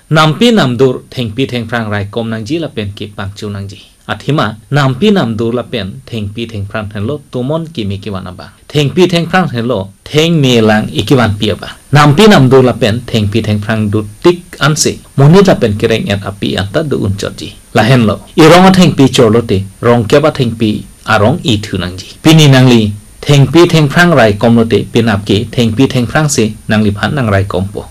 นำปีนำดูเทงปีเทงพรางไรกมนางจีละเป็นกิปังจูนางจีอธิมานำปีนำดูละเป็นเทงปีเทงพรางเฮโลตุมอนกิมิกิวานาบาเทงปีเทงพรางเฮโลเทงเมลังอิกิวันเปียบานำปีนำดูละเป็นเทงปีเทงพรางดูติกอันสิมุนีละเป็นกิเรงเอ็ดอปีอันตัดดูอุนจอจีละเห็นโลอีรองเทงปีโจโลเตรองเก็บเทงปีอารองอีทูนางจีปีนี้นางลีเทงปีเทงพรางไรกมโลเตปีนับเกเทงปีเทงพรางสินางลีพันนางไรกมโป